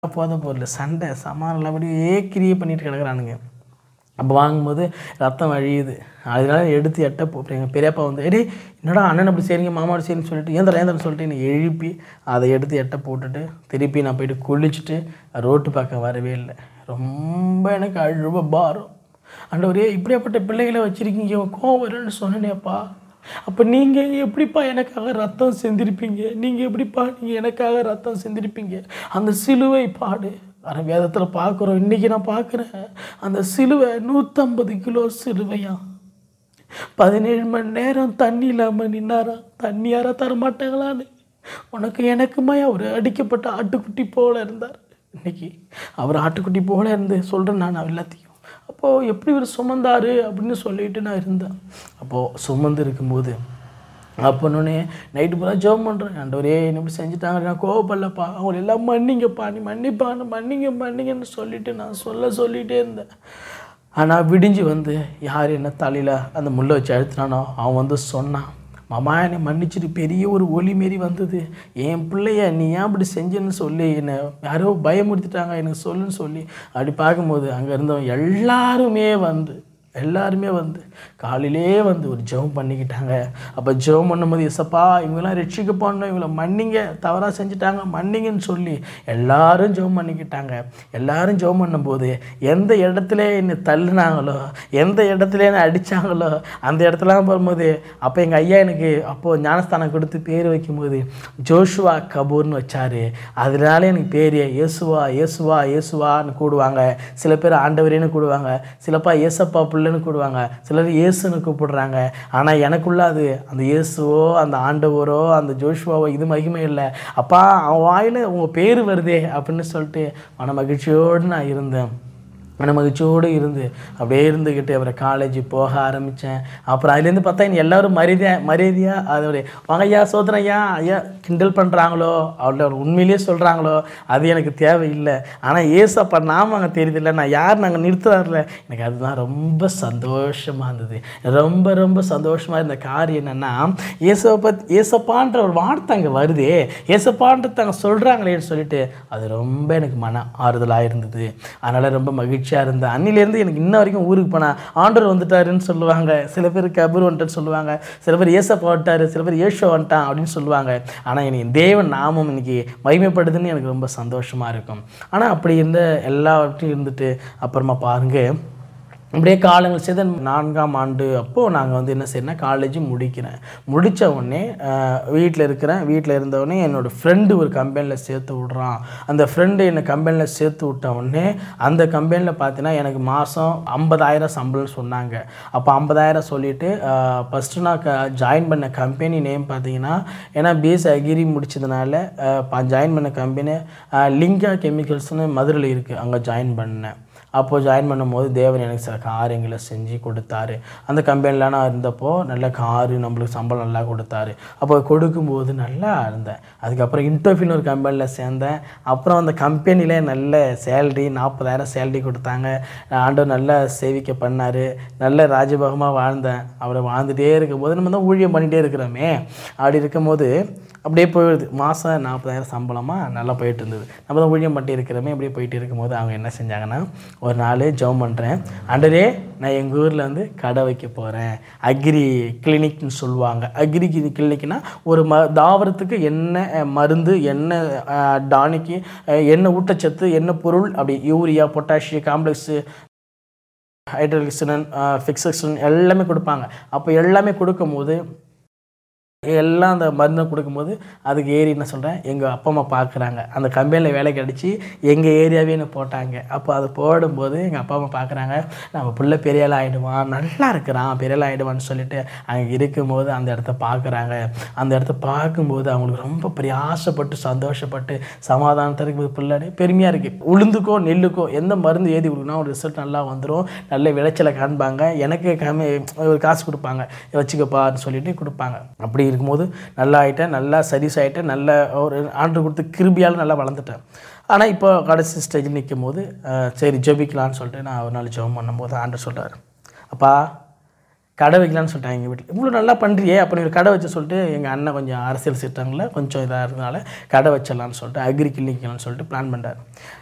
போத பொருள் சண்டை சமாளில் அப்படியே கிரியை பண்ணிட்டு கிடக்குறானுங்க. அப்போ வாங்கும்போது ரத்தம் வழியுது. அதனால எடுத்து எட்ட எங்கள் பெரியப்பா வந்து எடே என்னடா அண்ணன் அப்படி சரிங்க மாமாவோட சரின்னு சொல்லிட்டு ஏந்தரன்னு சொல்லிட்டு என்னை எழுப்பி அதை எடுத்து எட்ட போட்டுட்டு திருப்பி நான் போயிட்டு குளிச்சுட்டு ரோட்டு பக்கம் வரவே இல்லை. ரொம்ப எனக்கு அழுவ பாரம். ஆண்டவரே இப்படியாப்பட்ட பிள்ளைகளை வச்சுருக்கீங்க, கோவம் வரும்னு சொன்னேனேப்பா. அப்போ நீங்கள் எப்படிப்பா எனக்காக ரத்தம் செஞ்சிருப்பீங்க? நீங்கள் எப்படிப்பா நீங்கள் எனக்காக ரத்தம் செஞ்சிருப்பீங்க? அந்த சிலுவை பாடு ஆனால் வேதத்தில் பார்க்குறோம். இன்றைக்கி நான் பார்க்குறேன் அந்த சிலுவை 150 கிலோ சிலுவையா, 17 மணி நேரம் தண்ணி இல்லாமல் நின்னாரா. தண்ணி யாரா தரமாட்டாங்களான்னு உனக்கு எனக்குமாயா ஒரு அடிக்கப்பட்ட ஆட்டுக்குட்டி போல இருந்தார். இன்றைக்கி அவர் ஆட்டுக்குட்டி போல இருந்து சொல்கிறேன் நான் எல்லாத்தையும். அப்போது எப்படி ஒரு சுமந்தார் அப்படின்னு சொல்லிட்டு நான் இருந்தேன். அப்போது சுமந்து இருக்கும்போது அப்போன்னே நைட்டு பூரா ஜெபம் பண்ணுறேன். ஆண்டவரே என்ன இப்படி செஞ்சுட்டாங்க, நான் கோவப்படலப்பா, அவங்கள எல்லாம் மன்னிங்கப்பா, நீ மன்னிப்பான்னு மன்னிங்கன்னு சொல்லிவிட்டு நான் சொல்லிகிட்டே இருந்தேன். ஆனால் விடிஞ்சு வந்து யார் என்ன தலையில் அந்த முள்ளை வச்சு அழுத்தினானோ அவன் வந்து சொன்னான், மாமா என்னை மன்னிச்சிட்டு பெரிய ஒரு ஒலி மாரி வந்தது. என் பிள்ளைய நீ ஏன் அப்படி செஞ்சேன்னு சொல்லி என்னை யாரோ பயமுறுத்திட்டாங்க, எனக்கு சொல்லுன்னு சொல்லி அப்படி பார்க்கும்போது அங்கே இருந்தவங்க எல்லாருமே வந்து காலையிலே வந்து ஒரு ஜெபம் பண்ணிக்கிட்டாங்க. அப்போ ஜெபம் பண்ணும்போது எசப்பா இவங்கெல்லாம் ரட்சிக்கப்படணும், இவங்களை மன்னிங்க, தவறாக செஞ்சுட்டாங்க மன்னிங்கன்னு சொல்லி எல்லாரும் ஜெபம் பண்ணிக்கிட்டாங்க. எல்லாரும் ஜெபம் பண்ணும்போது எந்த இடத்துல என்னை தள்ளுனாங்களோ, எந்த இடத்துல என்னை அடித்தாங்களோ அந்த இடத்துலாம் போகும்போது அப்போ எங்கள் ஐயா எனக்கு அப்போது ஞானஸ்தானம் கொடுத்து பேர் வைக்கும்போது ஜோஷுவா கபூர்னு வச்சார். அதனால எனக்கு பேர் ஏசுவான்னு கூடுவாங்க. சில பேர் ஆண்டவரேன்னு கூடுவாங்க, சிலப்பா ஏசப்பா பிள்ளைன்னு கூடுவாங்க, சிலர் இயேசுன்னு கூப்பிடுறாங்க. ஆனால் எனக்குள்ள அது அந்த இயேசுவோ அந்த ஆண்டவரோ அந்த ஜோஷுவாவோ இது மகிமை இல்லை. அப்பா அவன் வாயில் உங்கள் பேர் வருதே அப்படின்னு சொல்லிட்டு மன மகிழ்ச்சியோடு நான் இருந்தேன். மகிழ்ச்சியோடு இருந்து அப்படியே இருந்துக்கிட்டு அப்புறம் காலேஜ் போக ஆரம்பித்தேன். அப்புறம் அதுலேருந்து பார்த்தா இன்னும் எல்லோரும் மரியாதையாக அதோடைய வாங்கய்யா சோதனையா ஐயா கிண்டல் பண்ணுறாங்களோ அவளை உண்மையிலேயே சொல்கிறாங்களோ அது எனக்கு தேவையில்லை. ஆனால் ஏசப்பா நாம அங்கே தெரியுதில்லை, நான் யார் நாங்கள் நிறுத்துறாருல, எனக்கு அதுதான் ரொம்ப சந்தோஷமாக இருந்தது. ரொம்ப சந்தோஷமாக இருந்த காரியம் என்னென்னா ஏசப்பான்ற ஒரு வார்த்தை அங்கே வருதே, ஏசப்பான்றது அங்கே சொல்கிறாங்களேன்னு சொல்லிட்டு அது ரொம்ப எனக்கு மன ஆறுதலாக இருந்தது. அதனால் ரொம்ப மகிழ்ச்சி இருந்த அன்னிலேருந்து எனக்கு இன்ன வரைக்கும் ஊருக்கு போனால் ஆண்டவர் வந்துட்டாருன்னு சொல்லுவாங்க, சில பேர் கபூர் வந்துட்டான்னு சொல்லுவாங்க, சில பேர் ஏசப்பா வந்துட்டாரு, சில பேர் ஏசோ வந்துட்டான் அப்படின்னு சொல்லுவாங்க. ஆனால் எனக்கு தேவன் நாமம் இன்னைக்கு மகிமைப்படுதுன்னு எனக்கு ரொம்ப சந்தோஷமாக இருக்கும். ஆனால் அப்படி இருந்த எல்லாவற்றையும் இருந்துட்டு அப்புறமா பாருங்கள் அப்படியே காலங்கள் செய்த 4ஆம் ஆண்டு அப்போது நாங்கள் வந்து என்ன செய்யணும்னா காலேஜ் முடித்த உடனே வீட்டில் இருந்தவுடனே என்னோடய ஃப்ரெண்டு ஒரு கம்பெனியில் சேர்த்து விட்றான். அந்த ஃப்ரெண்டு என்னை கம்பெனியில் சேர்த்து விட்ட உடனே அந்த கம்பெனியில் பார்த்தீங்கன்னா எனக்கு மாதம் 50,000 சம்பளம்னு சொன்னாங்க. அப்போ 50,000 சொல்லிவிட்டு ஃபஸ்ட்டு நான் ஜாயின் பண்ண கம்பெனி நேம் பார்த்தீங்கன்னா, ஏன்னா பிஎஸ்சி அக்ரி முடிச்சதுனால ஜாயின் பண்ண கம்பெனி லிங்கா கெமிக்கல்ஸ்னு மதுரையில் இருக்குது, அங்கே ஜாயின் பண்ணேன். அப்போது ஜாயின் பண்ணும்போது தேவன் எனக்கு சில காரியங்களை செஞ்சு கொடுத்தாரு. அந்த கம்பெனியில் நான் இருந்தப்போ நல்ல காரு நம்மளுக்கு சம்பளம் நல்லா கொடுத்தாரு. அப்போ கொடுக்கும்போது நல்லா இருந்தேன். அதுக்கப்புறம் இன்டர்வியூன்னு ஒரு கம்பெனியில் சேர்ந்தேன். அப்புறம் அந்த கம்பெனியில் நல்ல சேலரி 40,000 சேலரி கொடுத்தாங்க. ஆண்டவர் நல்லா சேவிக்க பண்ணார். நல்ல ராஜபோகமாக வாழ்ந்தேன். அவரை வாழ்ந்துகிட்டே இருக்கும்போது நம்ம தான் ஊழியம் பண்ணிகிட்டே இருக்கிறோமே, அப்படி இருக்கும்போது அப்படியே போயிடுது. மாதம் 40,000 சம்பளமாக நல்லா போயிட்டு இருந்தது. நம்ம தான் ஊழியம் பண்ணிட்டு இருக்கிறோமே, அப்படியே போயிட்டு இருக்கும்போது அவங்க என்ன செஞ்சாங்கன்னா, ஒரு நாள் ஜெபம் பண்ணுறேன், ஆண்டவரே நான் எங்கள் ஊரில் வந்து கடை வைக்க போகிறேன், அக்ரி கிளினிக்னு சொல்லுவாங்க. அக்ரி கிளினிக்னா ஒரு தாவரத்துக்கு என்ன மருந்து, என்ன டானிக்கு, என்ன ஊட்டச்சத்து, என்ன பொருள், அப்படி யூரியா, பொட்டாசியம், காம்ப்ளெக்ஸு, ஹைட்ரலிக்சன், ஃபிக்ஸன் எல்லாமே கொடுப்பாங்க. அப்போ எல்லாமே கொடுக்கும்போது எல்லாம் அந்த மருந்தை கொடுக்கும்போது அதுக்கு என்ன சொல்கிறேன், எங்கள் அப்பா அம்மா பார்க்குறாங்க. அந்த கம்பெனியில் வேலை கிடச்சி எங்கள் ஏரியாவே என்ன போட்டாங்க. அப்போ அது போடும்போது எங்கள் அப்பா அம்மா பார்க்குறாங்க, நம்ம பிள்ளை பெரியாள் ஆகிடுவான், நல்லா இருக்கிறான், பெரியாள் ஆகிடுவான்னு சொல்லிட்டு அங்கே இருக்கும்போது அந்த இடத்த பார்க்குறாங்க. அந்த இடத்த பார்க்கும்போது அவங்களுக்கு ரொம்ப பிரயாசப்பட்டு சந்தோஷப்பட்டு சமாதானத்திற்கு பிள்ளை பெருமையாக இருக்குது. உளுந்துக்கோ நெல்லுக்கோ எந்த மருந்து ஏதி கொடுக்கணும் ஒரு ரிசல்ட் நல்லா வந்துடும், நல்ல விளைச்சலை காண்பாங்க, எனக்கு ஒரு காசு கொடுப்பாங்க, வச்சுக்கப்பான்னு சொல்லிட்டு கொடுப்பாங்க. அப்படி இருக்கும்போது நல்லா ஆகிட்டேன், நல்லா சர்வீஸ் ஆகிட்டேன், நல்ல ஒரு ஆண்டு கொடுத்து கிருபியால் நல்லா வளர்ந்துட்டேன். ஆனால் இப்போ கடைசி ஸ்டேஜில் நிற்கும் போது சரி ஜெபிக்கலான்னு சொல்லிட்டு நான் ஒரு நாள் ஜெபம் பண்ணும்போது ஆண்டவர் சொல்கிறார், அப்பா கடை வைக்கலான்னு சொல்லிட்டாங்க எங்கள் வீட்டில். இவ்வளோ நல்லா பண்ணுறியே, அப்போ நீ ஒரு கடை வச்சு சொல்லிட்டு எங்கள் அண்ணன் கொஞ்சம் அரசியல் சீட்டாங்களில் கொஞ்சம் இதாக இருந்தனால கடை வச்சிடலான்னு சொல்லிட்டு அக்ரி கிளினிக்கலான்னு சொல்லிட்டு பிளான் பண்ணுறாரு.